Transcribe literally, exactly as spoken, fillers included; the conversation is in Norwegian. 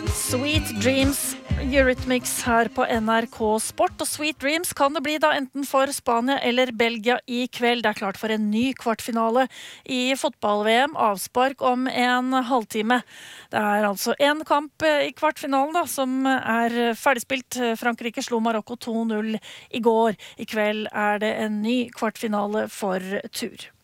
Sweet Dreams, Eurythmics her på N R K Sport. Og Sweet Dreams kan det bli da enten for Spania eller Belgia i kveld. Det er klart for en ny kvartfinale i fotball-V M. Avspark om en halvtime. Det er altså en kamp i kvartfinalen da, som er ferdigspilt. Frankrike slo Marokko to null i går. I kveld er det en ny kvartfinale for tur.